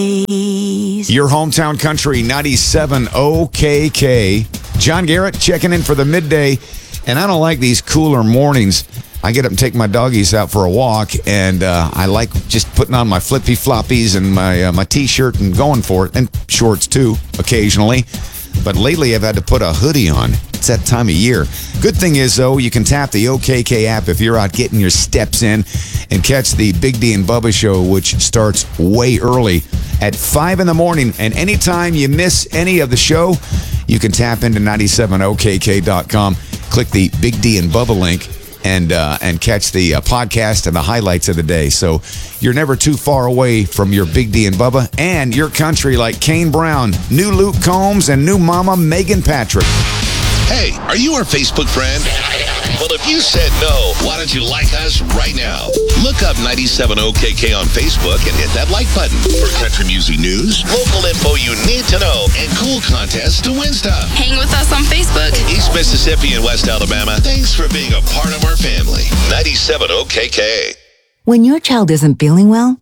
Your hometown country, 97 OKK. John Garrett checking in for the midday. And I don't like these cooler mornings. I get up and take my doggies out for a walk, and I like just putting on my flippy floppies and my T-shirt and going for it, and shorts too, occasionally. But lately, I've had to put a hoodie on. It's that time of year. Good thing is, though, you can tap the OKK app if you're out getting your steps in and catch the Big D and Bubba show, which starts way early at 5 in the morning. And anytime you miss any of the show, you can tap into 97okk.com, click the Big D and Bubba link, and catch the podcast and the highlights of the day. So you're never too far away from your Big D and Bubba and your country like Kane Brown, new Luke Combs, and new mama Megan Patrick. Hey, are you our Facebook friend? Well, if you said no, why don't you like us right now? Look up 97OKK on Facebook and hit that like button for country music news, local info you need to know, and cool contests to win stuff. Hang with us on Facebook. East Mississippi and West Alabama, thanks for being a part of our family. 97OKK. When your child isn't feeling well,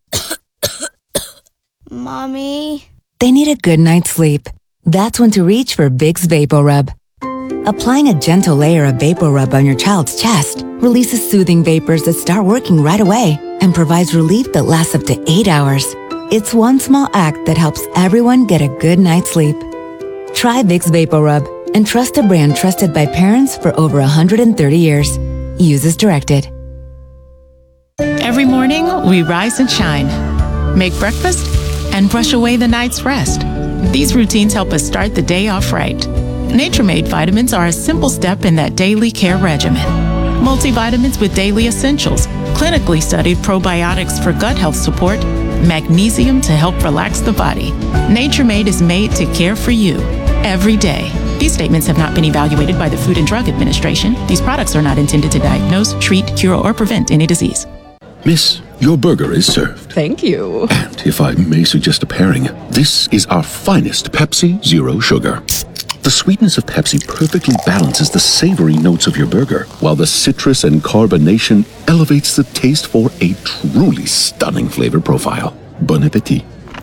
Mommy, they need a good night's sleep. That's when to reach for Vicks VapoRub. Applying a gentle layer of VapoRub on your child's chest releases soothing vapors that start working right away and provides relief that lasts up to 8 hours. It's one small act that helps everyone get a good night's sleep. Try Vicks VapoRub and trust a brand trusted by parents for over 130 years. Use as directed. Every morning, we rise and shine, make breakfast, and brush away the night's rest. These routines help us start the day off right. Nature Made vitamins are a simple step in that daily care regimen. Multivitamins with daily essentials, clinically studied probiotics for gut health support, magnesium to help relax the body. Nature Made is made to care for you every day. These statements have not been evaluated by the Food and Drug Administration. These products are not intended to diagnose, treat, cure, or prevent any disease. Miss, your burger is served. Thank you. And if I may suggest a pairing, this is our finest Pepsi Zero Sugar. The sweetness of Pepsi perfectly balances the savory notes of your burger, while the citrus and carbonation elevates the taste for a truly stunning flavor profile. Bon appetit.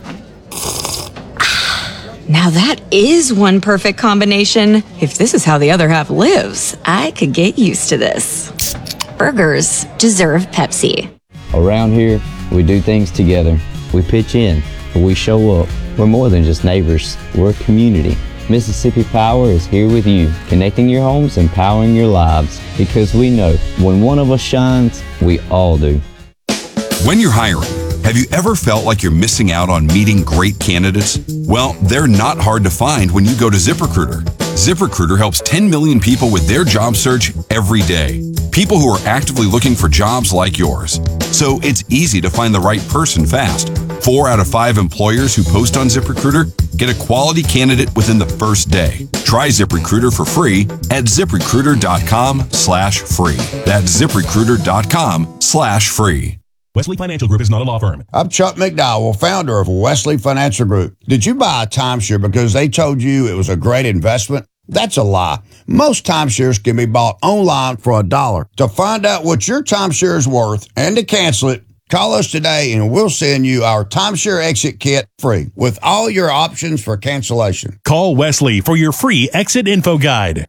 Now that is one perfect combination. If this is how the other half lives, I could get used to this. Burgers deserve Pepsi. Around here, we do things together. We pitch in, we show up. We're more than just neighbors, we're a community. Mississippi Power is here with you, connecting your homes and powering your lives. Because we know when one of us shines, we all do. When you're hiring, have you ever felt like you're missing out on meeting great candidates? Well, they're not hard to find when you go to ZipRecruiter. ZipRecruiter helps 10 million people with their job search every day. People who are actively looking for jobs like yours. So it's easy to find the right person fast. 4 out of 5 employers who post on ZipRecruiter get a quality candidate within the first day. Try ZipRecruiter for free at ZipRecruiter.com/free. That's ZipRecruiter.com/free. Wesley Financial Group is not a law firm. I'm Chuck McDowell, founder of Wesley Financial Group. Did you buy a timeshare because they told you it was a great investment? That's a lie. Most timeshares can be bought online for $1. To find out what your timeshare is worth and to cancel it, call us today and we'll send you our timeshare exit kit free with all your options for cancellation. Call Wesley for your free exit info guide.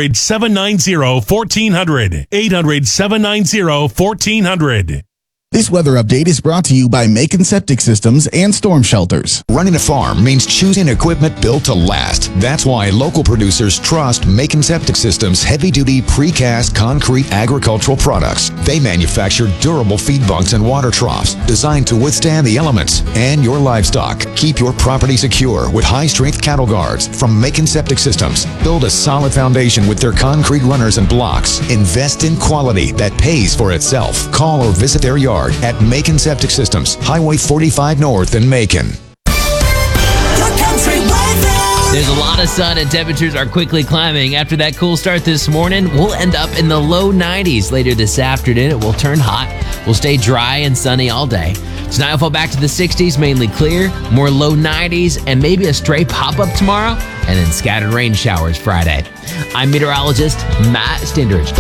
800-790-1400. 800-790-1400. This weather update is brought to you by Macon Septic Systems and Storm Shelters. Running a farm means choosing equipment built to last. That's why local producers trust Macon Septic Systems heavy-duty precast concrete agricultural products. They manufacture durable feed bunks and water troughs designed to withstand the elements and your livestock. Keep your property secure with high-strength cattle guards from Macon Septic Systems. Build a solid foundation with their concrete runners and blocks. Invest in quality that pays for itself. Call or visit their yard at Macon Septic Systems, Highway 45 North in Macon. There's a lot of sun and temperatures are quickly climbing. After that cool start this morning, we'll end up in the low 90s. Later this afternoon, it will turn hot. We'll stay dry and sunny all day. Tonight we'll fall back to the 60s, mainly clear, more low 90s, and maybe a stray pop-up tomorrow, and then scattered rain showers Friday. I'm meteorologist Matt Stindridge.